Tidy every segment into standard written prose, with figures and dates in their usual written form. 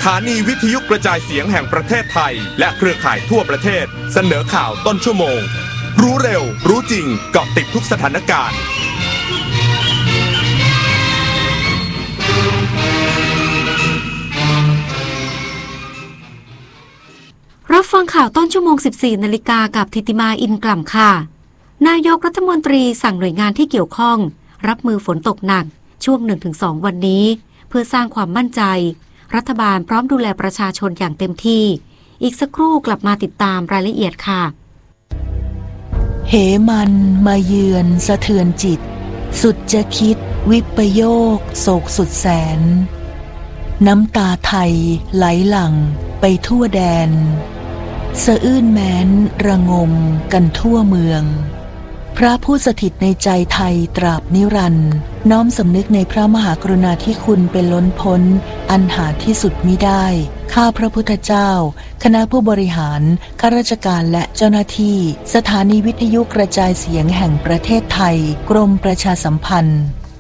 ถานีวิทยุกระจายเสียงแห่งประเทศไทยและเครือข่ายทั่วประเทศเสนอข่าวต้นชั่วโมงรู้เร็วรู้จริงเกาะติดทุกสถานการณ์รับฟังข่าวต้นชั่วโมง 14 นาฬิกากับธิติมาอินกล่ำค่ะนายกรัฐมนตรีสั่งหน่วยงานที่เกี่ยวข้องรับมือฝนตกหนักช่วง 1-2 วันนี้เพื่อสร้างความมั่นใจรัฐบาลพร้อมดูแลประชาชนอย่างเต็มที่อีกสักครู่กลับมาติดตามรายละเอียดค่ะเหมันมาเยือนสะเทือนจิตสุดจะคิดวิปโยคโศกสุดแสนน้ำตาไทยไหลหลั่งไปทั่วแดนสะอื้นแม้นระงมกันทั่วเมืองพระผู้สถิตในใจไทยตราบนิรันดร์น้อมสำนึกในพระมหากรุณาธิคุณเป็นล้นพ้นอันหาที่สุดมิได้ข้าพระพุทธเจ้าคณะผู้บริหารข้าราชการและเจ้าหน้าที่สถานีวิทยุกระจายเสียงแห่งประเทศไทยกรมประชาสัมพันธ์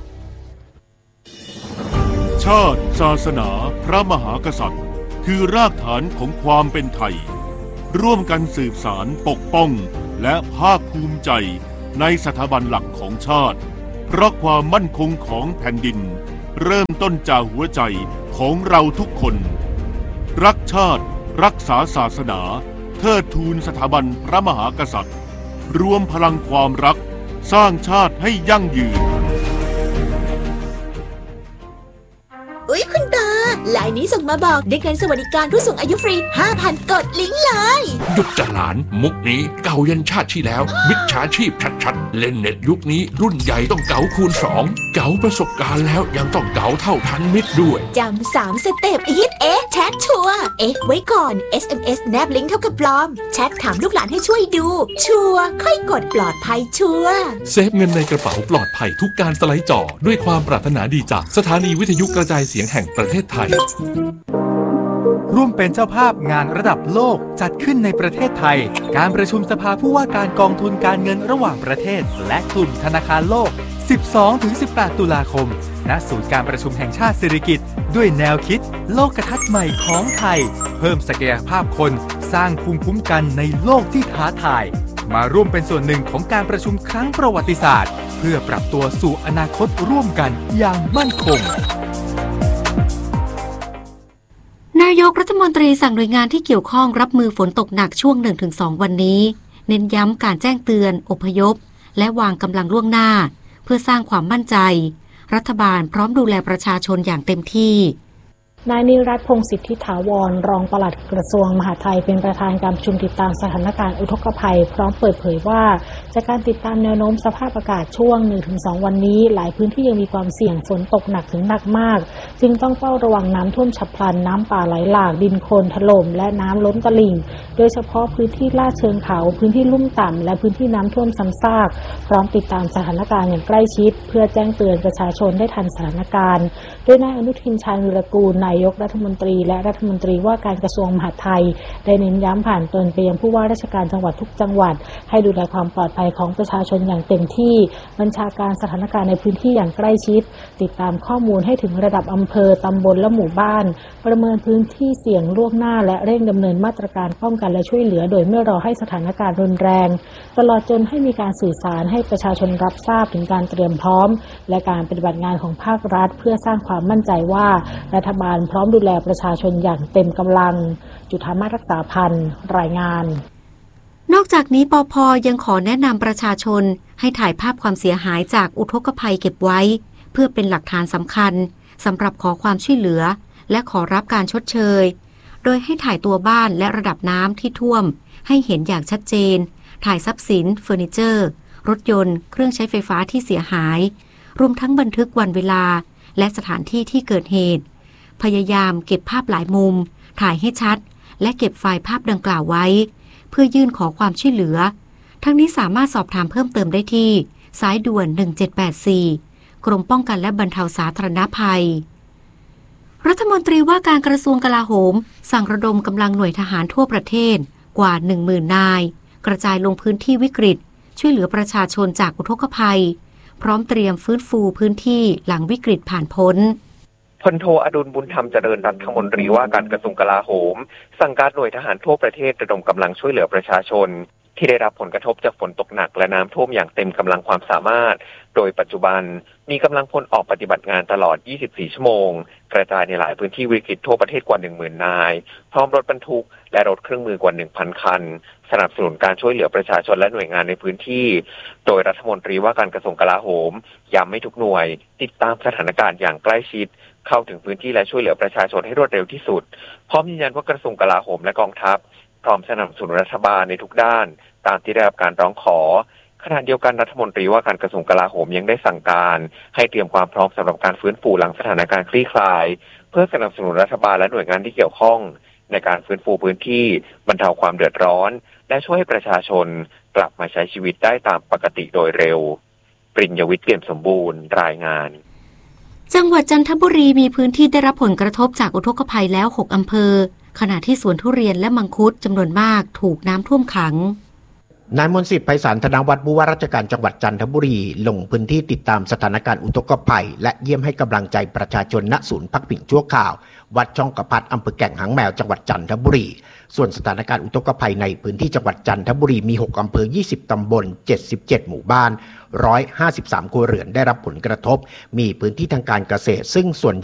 ชาติศาสนาพระมหากษัตริย์คือรากฐานของความเป็นไทยร่วมกันสืบสานปกป้องและภาคภูมิใจในสถาบันหลักของชาติเพราะความมั่นคงของแผ่นดินเริ่มต้นจากหัวใจของเราทุกคนรักชาติรักษาศาสนาเทิดทูนสถาบันพระมหากษัตริย์รวมพลังความรักสร้างชาติให้ยั่งยืนอุ๊ยคุณตาลายนี้ส่งมาบอกได้เงินสวัสดิการผู้สูงอายุฟรี 5,000 กดลิงก์เลยหยุดจะหลานมุกนี้เก่ายันชาติที่แล้วมิจฉาชีพชัดๆเล่นเน็ตยุคนี้รุ่นใหญ่ต้องเก๋าคูณ2เก๋าประสบการณ์แล้วยังต้องเก๋าเท่าทันมิตรด้วยจำ3สเต็ปฮิตแชทชัวร์ไว้ก่อน SMS แนบลิงก์เท่ากับปลอมแชทถามลูกหลานให้ช่วยดูชัวร์ค่อยกดปลอดภัยชัวร์เซฟเงินในกระเป๋าปลอดภัยทุกการสไลด์จอด้วยความปรารถนาดีจากสถานีวิทยุกระจายเสียงแห่งประเทศไทยร่วมเป็นเจ้าภาพงานระดับโลกจัดขึ้นในประเทศไทยการประชุมสภาผู้ว่าการกองทุนการเงินระหว่างประเทศและกลุ่มธนาคารโลก 12-18 ตุลาคมณศูนย์การประชุมแห่งชาติสิริกิติ์ด้วยแนวคิดโลกทัศน์ใหม่ของไทยเพิ่มศักยภาพคนสร้างภูมิคุ้มกันในโลกที่ท้าทายมาร่วมเป็นส่วนหนึ่งของการประชุมครั้งประวัติศาสตร์เพื่อปรับตัวสู่อนาคตร่วมกันอย่างมั่นคงนายกรัฐมนตรีสั่งหน่วยงานที่เกี่ยวข้องรับมือฝนตกหนักช่วง 1-2 วันนี้เน้นย้ำการแจ้งเตือนอพยพและวางกำลังล่วงหน้าเพื่อสร้างความมั่นใจรัฐบาลพร้อมดูแลประชาชนอย่างเต็มที่นายนิรัตน์ พงษ์สิทธิถาวรรองปลัดกระทรวงมหาดไทยเป็นประธานการประชุมติดตามสถานการณ์อุทกภัยพร้อมเปิดเผยว่าจากการติดตามแนวโน้มสภาพอากาศช่วง 1-2 วันนี้หลายพื้นที่ยังมีความเสี่ยงฝนตกหนักถึงหนักมากจึงต้องเฝ้าระวังน้ำท่วมฉับพลันน้ำป่าไหลหลากดินโคลนถล่มและน้ำล้นตลิ่งโดยเฉพาะพื้นที่ลาดเชิงเขาพื้นที่ลุ่มต่ำและพื้นที่น้ำท่วมซ้ำซากพร้อมติดตามสถานการณ์อย่างใกล้ชิดเพื่อแจ้งเตือนประชาชนได้ทันสถานการณ์โดยนายอนุทินชาญวีรกูลนายกรัฐมนตรีและรัฐมนตรีว่าการกระทรวงมหาดไทยได้เน้นย้ำผ่านตนไปยังผู้ว่าราชการจังหวัดทุกจังหวัดให้ดูแลความปลอดภัยของประชาชนอย่างเต็มที่บัญชาการสถานการณ์ในพื้นที่อย่างใกล้ชิดติดตามข้อมูลให้ถึงระดับอำเภอตำบลและหมู่บ้านประเมินพื้นที่เสี่ยงล่วงหน้าและเร่งดำเนินมาตรการป้องกันและช่วยเหลือโดยไม่รอให้สถานการณ์รุนแรงตลอดจนให้มีการสื่อสารให้ประชาชนรับทราบถึงการเตรียมพร้อมและการปฏิบัติงานของภาครัฐเพื่อสร้างความมั่นใจว่ารัฐบาลพร้อมดูแลประชาชนอย่างเต็มกำลังจุฑามาสรักษาพันธ์รายงานนอกจากนี้ปภ.ยังขอแนะนำประชาชนให้ถ่ายภาพความเสียหายจากอุทกภัยเก็บไว้เพื่อเป็นหลักฐานสำคัญสำหรับขอความช่วยเหลือและขอรับการชดเชยโดยให้ถ่ายตัวบ้านและระดับน้ำที่ท่วมให้เห็นอย่างชัดเจนถ่ายทรัพย์สินเฟอร์นิเจอร์รถยนต์เครื่องใช้ไฟฟ้าที่เสียหายรวมทั้งบันทึกวันเวลาและสถานที่ที่เกิดเหตุพยายามเก็บภาพหลายมุมถ่ายให้ชัดและเก็บไฟล์ภาพดังกล่าวไว้เพื่อยื่นขอความช่วยเหลือทั้งนี้สามารถสอบถามเพิ่มเติมได้ที่สายด่วน 1784 กรมป้องกันและบรรเทาสาธารณภัยรัฐมนตรีว่าการกระทรวงกลาโหมสั่งระดมกำลังหน่วยทหารทั่วประเทศกว่า 10,000 นายกระจายลงพื้นที่วิกฤตช่วยเหลือประชาชนจากอุทกภัยพร้อมเตรียมฟื้นฟูพื้นที่หลังวิกฤตผ่านพ้นพลโทอดุลบุญธรรมเจริญรัฐมนตรีว่าการกระทรวงกลาโหมสั่งการหน่วยทหารทั่วประเทศระดมกำลังช่วยเหลือประชาชนที่ได้รับผลกระทบจากฝนตกหนักและน้ำท่วมอย่างเต็มกำลังความสามารถโดยปัจจุบันมีกำลังพลออกปฏิบัติงานตลอด 24 ชั่วโมงกระจายในหลายพื้นที่วิกฤตทั่วประเทศกว่า 10,000 นายพร้อมรถบรรทุกและรถเครื่องมือกว่า 1,000 คันสนับสนุนการช่วยเหลือประชาชนและหน่วยงานในพื้นที่โดยรัฐมนตรีว่าการกระทรวงกลาโหมย้ำให้ทุกหน่วยติดตามสถานการณ์อย่างใกล้ชิดเข้าถึงพื้นที่และช่วยเหลือประชาชนให้รวดเร็วที่สุดพร้อมยืนยันว่ากระทรวงกลาโหมและกองทัพพร้อมสนับสนุนรัฐบาลในทุกด้านตามที่ได้รับการร้องขอขณะเดียวกันรัฐมนตรีว่าการกระทรวงกลาโหมยังได้สั่งการให้เตรียมความพร้อมสำหรับการฟื้นฟูหลังสถานการณ์คลี่คลายเพื่อสนับสนุนรัฐบาลและหน่วยงานที่เกี่ยวข้องในการฟื้นฟูพื้นที่บรรเทาความเดือดร้อนและช่วยให้ประชาชนกลับมาใช้ชีวิตได้ตามปกติโดยเร็วปริญญวิทย์เปี่ยมสมบูรณ์รายงานจังหวัดจันทบุรีมีพื้นที่ได้รับผลกระทบจากอุทกภัยแล้ว6อำเภอขณะที่สวนทุเรียนและมังคุดจำนวนมากถูกน้ำท่วมขังนายมนต์สิทธิ์ไพศาลธนวัฒน์ผู้ว่าราชการจังหวัดจันทบุรีลงพื้นที่ติดตามสถานการณ์อุทกภัยและเยี่ยมให้กำลังใจประชาชนณศูนย์พักพิงชั่วคราววัดช่องกระพัดอำเภอแก่งหางแมวจังหวัดจันทบุรีส่วนสถานการณ์อุทกภัยในพื้นที่จังหวัดจันทบุรีมี6อำเภอ20ตำบล77หมู่บ้าน153ครัวเรือนได้รับผลกระทบมีพื้นที่ทางการเกษตรซึ่งส่วน